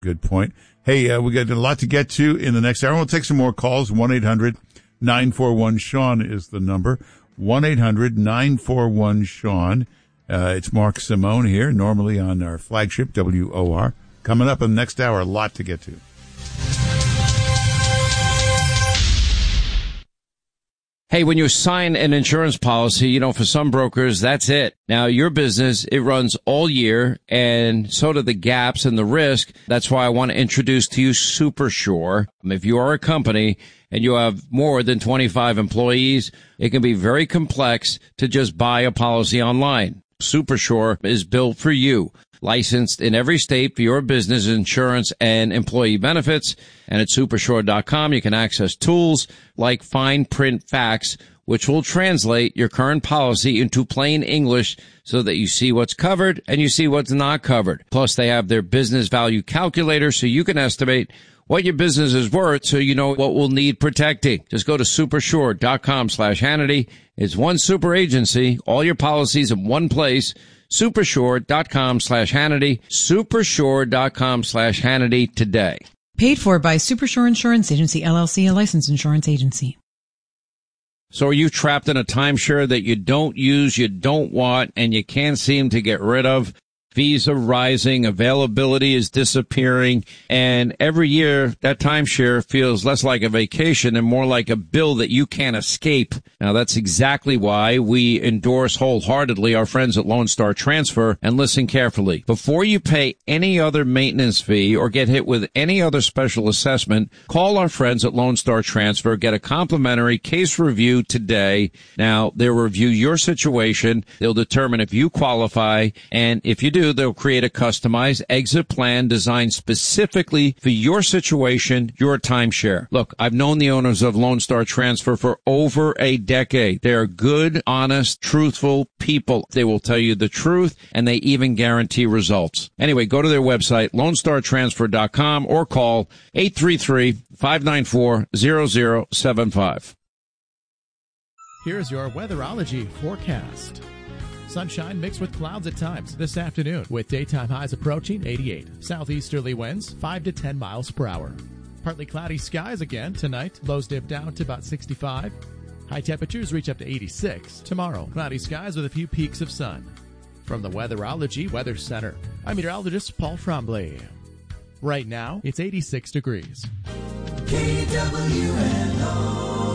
Good point. Hey, we got a lot to get to in the next hour. We'll take some more calls. 1-800-941-SEAN is the number. 1-800-941-SEAN. It's Mark Simone here, normally on our flagship, WOR. Coming up in the next hour, a lot to get to. Hey, when you sign an insurance policy, for some brokers, that's it. Now, your business, it runs all year, and so do the gaps and the risk. That's why I want to introduce to you SuperSure. If you are a company and you have more than 25 employees, it can be very complex to just buy a policy online. SuperSure is built for you. Licensed in every state for your business insurance and employee benefits. And at supersure.com, you can access tools like fine print facts, which will translate your current policy into plain English so that you see what's covered and you see what's not covered. Plus, they have their business value calculator so you can estimate what your business is worth so you know what will need protecting. Just go to supersure.com/Hannity. It's one super agency, all your policies in one place. Supersure.com/Hannity. Supersure.com/Hannity today. Paid for by Supersure Insurance Agency, LLC, a licensed insurance agency. So are you trapped in a timeshare that you don't use, you don't want, and you can't seem to get rid of? Fees are rising, availability is disappearing, and every year that timeshare feels less like a vacation and more like a bill that you can't escape. Now that's exactly why we endorse wholeheartedly our friends at Lone Star Transfer, and listen carefully. Before you pay any other maintenance fee or get hit with any other special assessment, call our friends at Lone Star Transfer, get a complimentary case review today. Now they'll review your situation, they'll determine if you qualify, and if you do, they'll create a customized exit plan designed specifically for your situation, your timeshare. Look, I've known the owners of Lone Star Transfer for over a decade. They are good, honest, truthful people. They will tell you the truth, and they even guarantee results. Anyway, go to their website, LoneStarTransfer.com, or call 833-594-0075. Here's your weatherology forecast. Sunshine mixed with clouds at times this afternoon, with daytime highs approaching 88. Southeasterly winds 5 to 10 miles per hour. Partly cloudy skies again tonight. Lows dip down to about 65. High temperatures reach up to 86. Tomorrow, cloudy skies with a few peaks of sun. From the Weatherology Weather Center, I'm meteorologist Paul Tremblay. Right now, it's 86 degrees. KWNO.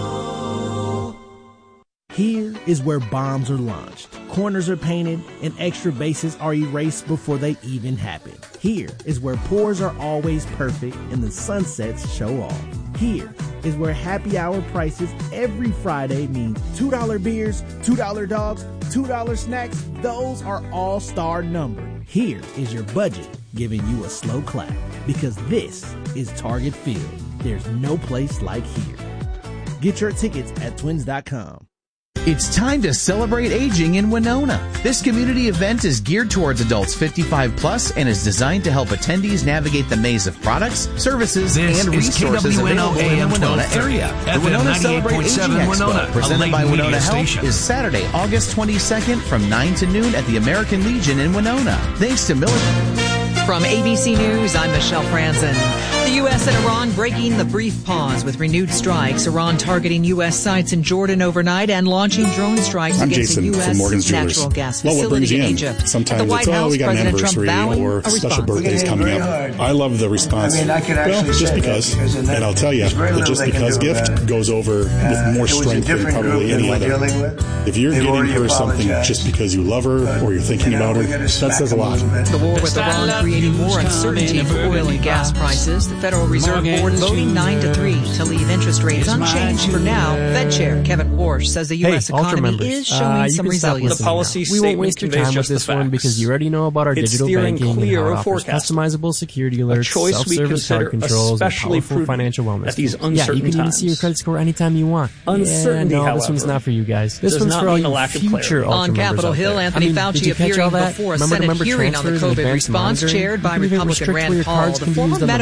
Here is where bombs are launched, corners are painted, and extra bases are erased before they even happen. Here is where pours are always perfect and the sunsets show off. Here is where happy hour prices every Friday mean $2 beers, $2 dogs, $2 snacks. Those are all-star numbered. Here is your budget giving you a slow clap, because this is Target Field. There's no place like here. Get your tickets at twins.com. It's time to celebrate aging in Winona. This community event is geared towards adults 55 plus and is designed to help attendees navigate the maze of products, services, and resources available in the Winona area. The Winona Celebrate Aging Expo, presented by Winona Health, is Saturday, August 22nd from 9 to noon at the American Legion in Winona. Thanks to military. From ABC News, I'm Michelle Franzen. The U.S. and Iran breaking the brief pause with renewed strikes. Iran targeting U.S. sites in Jordan overnight and launching drone strikes against a U.S. natural gas facility in Egypt. Sometimes it's, we got an anniversary or special birthdays coming up. I love the response. Just because. And I'll tell you, the just because gift goes over with more strength than probably any other. If you're getting her something just because you love her or you're thinking about her, that says a lot. The war with Iran creating more uncertainty for oil and gas prices. The Federal Reserve Board voting 9-3 to leave interest rates unchanged for now. Fed Chair Kevin Warsh says the U.S. economy is showing some resilience. The policy we won't waste your time with this one because you already know about our digital banking and how it offers customizable security alerts, self-service card controls, and powerful financial wellness. At these uncertain you can even times. see your credit score anytime you want. Uncertainty, no, however, this one's not for you guys. This one's for all you future Ultra On Capitol Hill, Anthony Fauci appearing before a Senate hearing on the COVID response chaired by Republican Rand Paul. The former medical advisor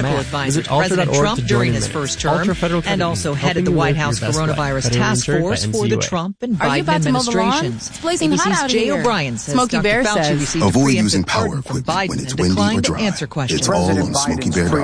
advisor to President Trump during his first term, and also headed the White House coronavirus task force for the Trump and Biden administrations. It's blazing hot out Jay here. O'Brien says Smokey Bear Dr. Fauci says, received avoid a using preemptive power pardon from equipment Biden when it's and windy or declined to dry. answer questions. It's all on SmokeyBear.com.